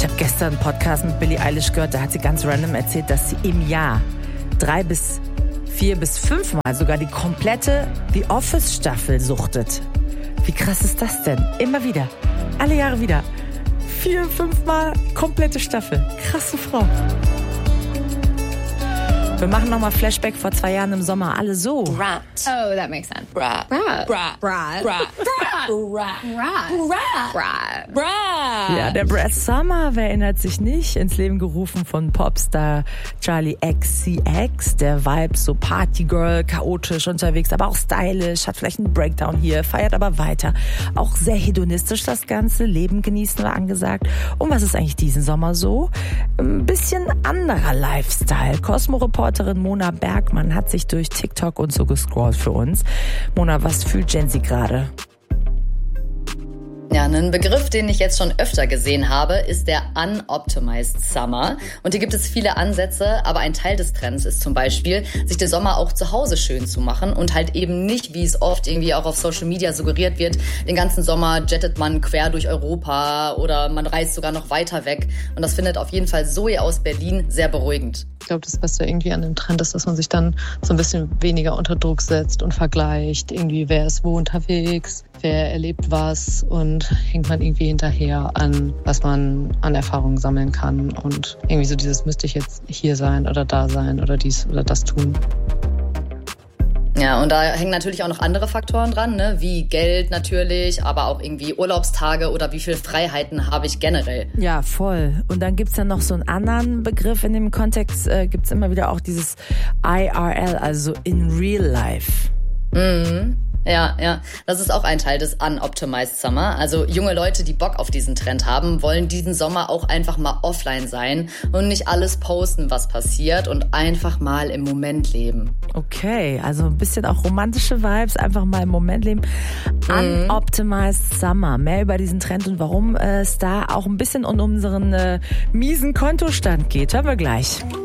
Ich habe gestern einen Podcast mit Billie Eilish gehört, da hat sie ganz random erzählt, dass sie im Jahr 3 bis 4 bis 5 Mal sogar die komplette The Office-Staffel suchtet. Wie krass ist das denn? Immer wieder. Alle Jahre wieder. 4, 5 Mal komplette Staffel. Krasse Frau. Wir machen nochmal Flashback vor 2 Jahren im Sommer. Alle so. Brat. Oh, that makes sense. Brat. Brat. Brat. Brat. Brat. Brat. Brat. Brat. Ja, der Brad Summer, wer erinnert sich nicht, ins Leben gerufen von Popstar Charlie XCX. Der Vibe so Partygirl, chaotisch unterwegs, aber auch stylisch, hat vielleicht einen Breakdown hier, feiert aber weiter. Auch sehr hedonistisch das Ganze, Leben genießen war angesagt. Und was ist eigentlich diesen Sommer so? Ein bisschen anderer Lifestyle. Cosmo-Reporterin Mona Bergmann hat sich durch TikTok und so gescrollt für uns. Mona, was fühlt Gen Z gerade? Ja, ein Begriff, den ich jetzt schon öfter gesehen habe, ist der Unoptimized Summer. Und hier gibt es viele Ansätze, aber ein Teil des Trends ist zum Beispiel, sich den Sommer auch zu Hause schön zu machen und halt eben nicht, wie es oft irgendwie auch auf Social Media suggeriert wird, den ganzen Sommer jettet man quer durch Europa oder man reist sogar noch weiter weg. Und das findet auf jeden Fall Zoe aus Berlin sehr beruhigend. Ich glaube, das Beste irgendwie an dem Trend ist, dass man sich dann so ein bisschen weniger unter Druck setzt und vergleicht, irgendwie wer ist wo unterwegs, wer erlebt was und hängt man irgendwie hinterher an, was man an Erfahrungen sammeln kann und irgendwie so dieses müsste ich jetzt hier sein oder da sein oder dies oder das tun. Ja, und da hängen natürlich auch noch andere Faktoren dran, ne? Wie Geld natürlich, aber auch irgendwie Urlaubstage oder wie viel Freiheiten habe ich generell. Ja, voll. Und dann gibt's ja noch so einen anderen Begriff in dem Kontext, gibt's immer wieder auch dieses IRL, also in real life. Mhm. Ja, das ist auch ein Teil des Unoptimized Summer. Also junge Leute, die Bock auf diesen Trend haben, wollen diesen Sommer auch einfach mal offline sein und nicht alles posten, was passiert und einfach mal im Moment leben. Okay, also ein bisschen auch romantische Vibes, einfach mal im Moment leben. Unoptimized Summer. Mehr über diesen Trend und warum es da auch ein bisschen um unseren miesen Kontostand geht. Hören wir gleich.